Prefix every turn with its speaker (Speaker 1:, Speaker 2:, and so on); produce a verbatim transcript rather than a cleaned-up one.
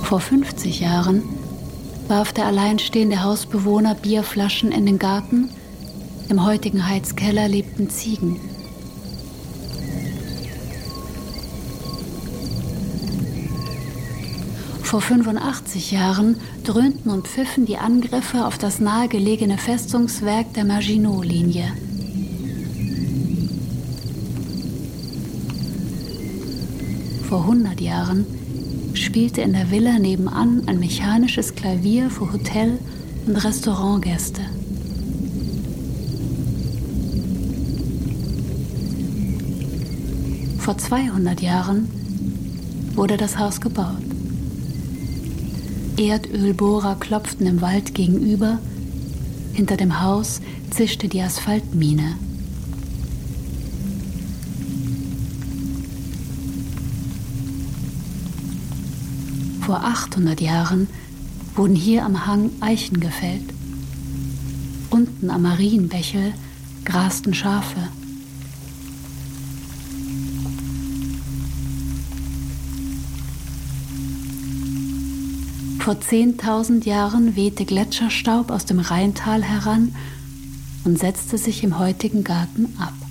Speaker 1: Vor fünfzig Jahren warf der alleinstehende Hausbewohner Bierflaschen in den Garten. Im heutigen Heizkeller lebten Ziegen. Vor fünfundachtzig Jahren dröhnten und pfiffen die Angriffe auf das nahegelegene Festungswerk der Maginot-Linie. Vor hundert Jahren spielte in der Villa nebenan ein mechanisches Klavier für Hotel- und Restaurantgäste. Vor zweihundert Jahren wurde das Haus gebaut. Erdölbohrer klopften im Wald gegenüber. Hinter dem Haus zischte die Asphaltmine. Vor achthundert Jahren wurden hier am Hang Eichen gefällt. Unten am Marienbächel grasten Schafe. Vor zehntausend Jahren wehte Gletscherstaub aus dem Rheintal heran und setzte sich im heutigen Garten ab.